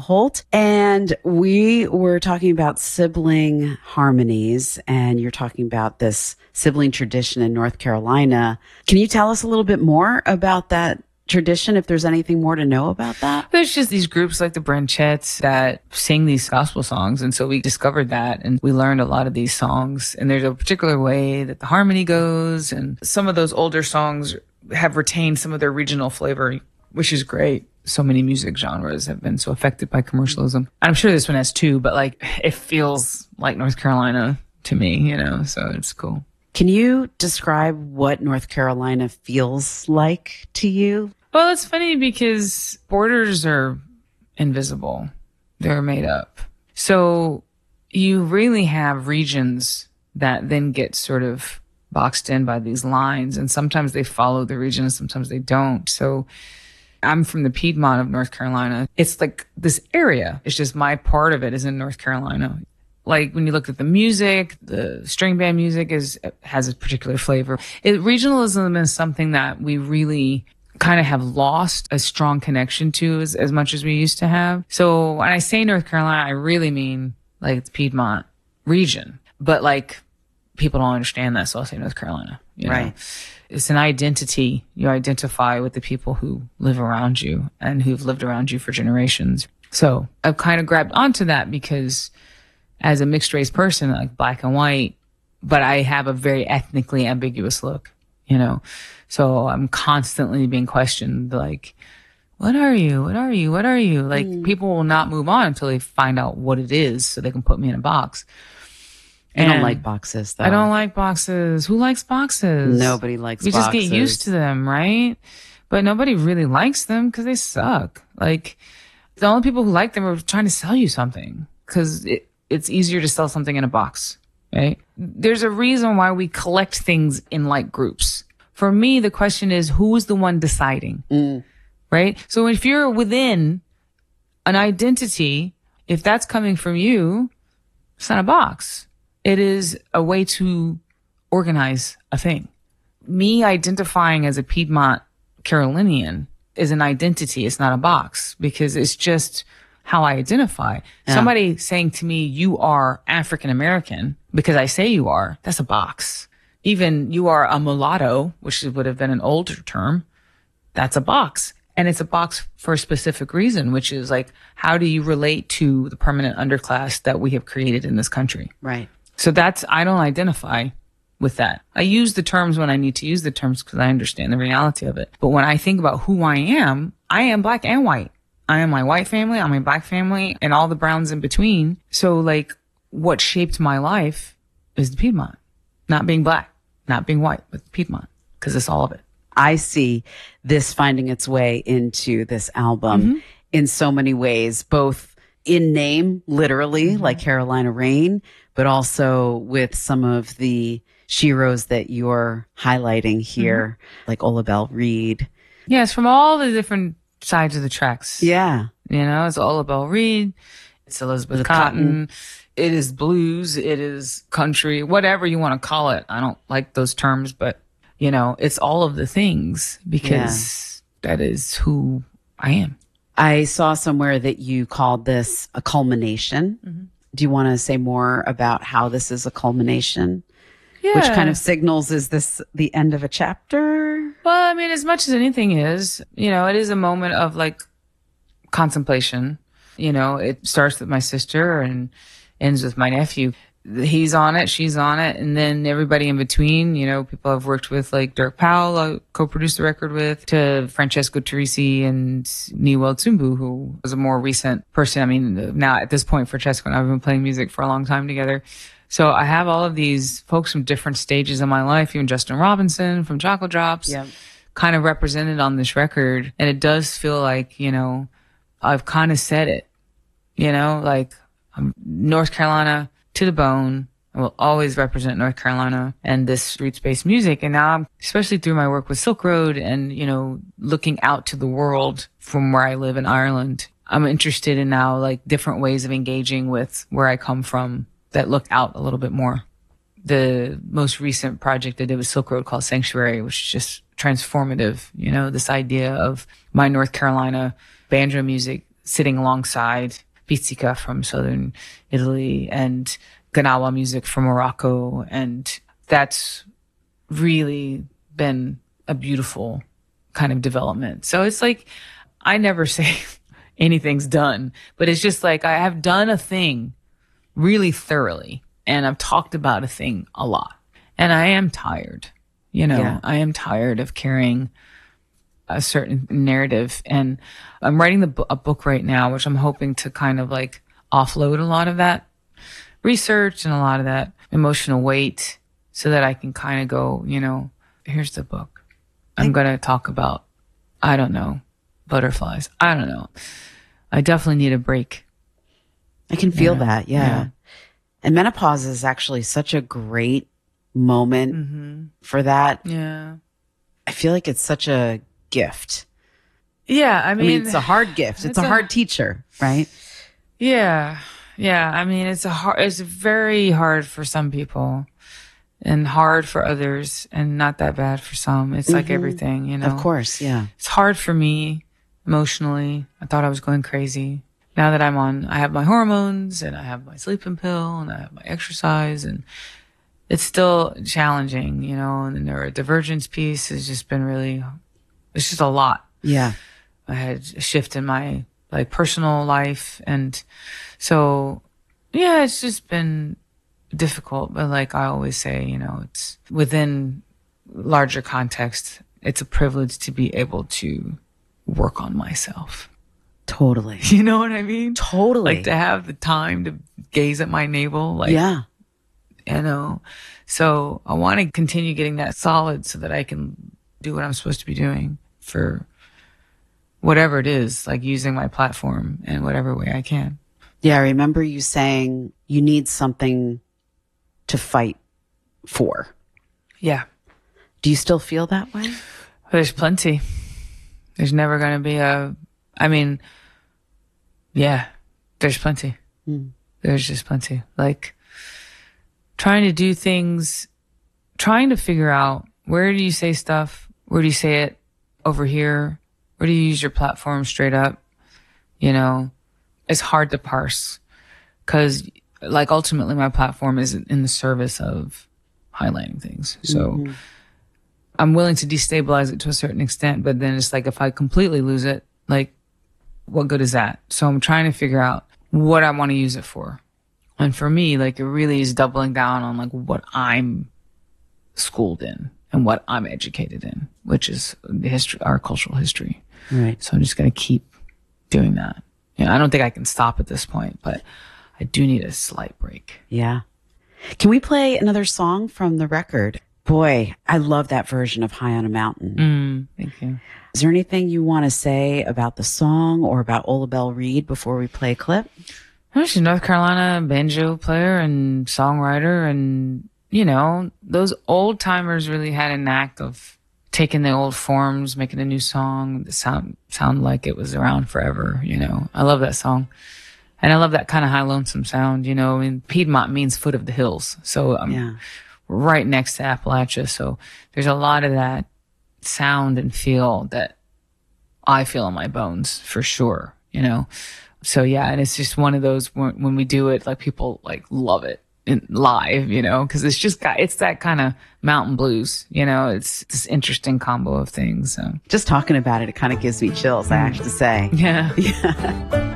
Holt, and we were talking about sibling harmonies, and you're talking about this sibling tradition in North Carolina. Can you tell us a little bit more about that tradition, if there's anything more to know about that? There's just these groups like the Branchettes that sing these gospel songs. And so we discovered that and we learned a lot of these songs. And there's a particular way that the harmony goes. And some of those older songs have retained some of their regional flavor, which is great. So many music genres have been so affected by commercialism. I'm sure this one has too, but like it feels like North Carolina to me, you know, so it's cool. Can you describe what North Carolina feels like to you? Well, it's funny because borders are invisible. They're made up. So you really have regions that then get sort of boxed in by these lines. And sometimes they follow the region and sometimes they don't. So I'm from the Piedmont of North Carolina. It's like this area. It's just my part of it is in North Carolina. Like when you look at the music, the string band music has a particular flavor. Regionalism is something that we really kind of have lost a strong connection to as much as we used to have. So when I say North Carolina, I really mean like the Piedmont region. But like people don't understand that, so I'll say North Carolina. You know? It's an identity. You identify with the people who live around you and who've lived around you for generations. So I've kind of grabbed onto that because as a mixed race person, like black and white, but I have a very ethnically ambiguous look, you know? So I'm constantly being questioned, like, what are you? What are you? What are you? Like, people will not move on until they find out what it is so they can put me in a box. I don't like boxes, though. I don't like boxes. Who likes boxes? Nobody likes boxes. We just get used to them, right? But nobody really likes them because they suck. Like, the only people who like them are trying to sell you something because it's easier to sell something in a box, right? There's a reason why we collect things in like groups. For me, the question is, who is the one deciding, right? So if you're within an identity, if that's coming from you, it's not a box. It is a way to organize a thing. Me identifying as a Piedmont Carolinian is an identity. It's not a box because it's just how I identify. Yeah. Somebody saying to me, you are African American because I say you are, that's a box. Even you are a mulatto, which would have been an older term, that's a box. And it's a box for a specific reason, which is like, how do you relate to the permanent underclass that we have created in this country? Right. So I don't identify with that. I use the terms when I need to use the terms because I understand the reality of it. But when I think about who I am black and white. I am my white family, I'm my black family, and all the browns in between. So like what shaped my life is the Piedmont. Not being black, not being white, but Piedmont, because it's all of it. I see this finding its way into this album in so many ways, both in name, literally, like Carolina Rain, but also with some of the sheroes that you're highlighting here, like Ola Belle Reed. Yes, from all the different sides of the tracks. Yeah. You know, it's Ola Belle Reed, it's Elizabeth Cotton. It is blues, it is country, whatever you want to call it. I don't like those terms, but, you know, it's all of the things because that is who I am. I saw somewhere that you called this a culmination. Do you want to say more about how this is a culmination? Yeah. Which kind of signals, is this the end of a chapter? Well, I mean, as much as anything is, you know, it is a moment of like contemplation. You know, it starts with my sister and ends with my nephew. He's on it, she's on it, and then everybody in between, you know, people I've worked with like Dirk Powell, I co-produced the record with, to Francesco Turrisi and Niwel Tsumbu, who was a more recent person. I mean, now at this point, Francesco and I have been playing music for a long time together. So I have all of these folks from different stages of my life, even Justin Robinson from Chocolate Drops, kind of represented on this record. And it does feel like, you know, I've kind of said it, you know, like I'm North Carolina to the bone. I will always represent North Carolina and this roots-based music. And now, especially through my work with Silk Road and, you know, looking out to the world from where I live in Ireland, I'm interested in now like different ways of engaging with where I come from that look out a little bit more. The most recent project I did with Silk Road called Sanctuary, which is just transformative. You know, this idea of my North Carolina banjo music sitting alongside pizzica from southern Italy and Ganawa music from Morocco. And that's really been a beautiful kind of development. So it's like, I never say anything's done, but it's just like I have done a thing really thoroughly and I've talked about a thing a lot. And I am tired, I am tired of carrying a certain narrative. And I'm writing a book right now, which I'm hoping to kind of like offload a lot of that research and a lot of that emotional weight so that I can kind of go, here's the book. I'm going to talk about, I don't know, butterflies. I don't know. I definitely need a break. I can feel that. Yeah. And menopause is actually such a great moment for that. Yeah. I feel like it's such a gift. Yeah. I mean, it's a hard gift. It's a hard teacher, right? Yeah. Yeah. I mean, it's very hard for some people and hard for others and not that bad for some. It's like everything, Of course. Yeah. It's hard for me emotionally. I thought I was going crazy. Now that I have my hormones and I have my sleeping pill and I have my exercise, and it's still challenging, and the neurodivergence piece has just been it's just a lot. Yeah. I had a shift in my personal life. And so, yeah, it's just been difficult. But like I always say, it's within larger context, it's a privilege to be able to work on myself. Totally. You know what I mean? Totally. Like to have the time to gaze at my navel. Yeah. So I want to continue getting that solid so that I can do what I'm supposed to be doing for whatever it is, like using my platform in whatever way I can. Yeah. I remember you saying you need something to fight for. Yeah. Do you still feel that way? There's plenty. There's never going to be there's plenty. There's just plenty. Like trying to do things, trying to figure out where do you say stuff? Where do you say it over here? Where do you use your platform straight up? It's hard to parse because like ultimately my platform is in the service of highlighting things. So I'm willing to destabilize it to a certain extent, but then it's like if I completely lose it, like what good is that? So I'm trying to figure out what I want to use it for. And for me, like it really is doubling down on like what I'm schooled in and what I'm educated in, which is the history, our cultural history. Right. So I'm just going to keep doing that. I don't think I can stop at this point, but I do need a slight break. Yeah. Can we play another song from the record? Boy, I love that version of High on a Mountain. Thank you. Is there anything you want to say about the song or about Ola Belle Reed before we play a clip? She's a North Carolina banjo player and songwriter. And, those old timers really had a knack of taking the old forms, making a new song that sound like it was around forever. I love that song. And I love that kind of high lonesome sound. Piedmont means foot of the hills. So I'm right next to Appalachia. So there's a lot of that sound and feel that I feel in my bones for sure, So yeah, and it's just one of those when we do it, like people like love it live, because it's that kind of mountain blues, it's this interesting combo of things. So. Just talking about it, it kind of gives me chills, I have to say. Yeah.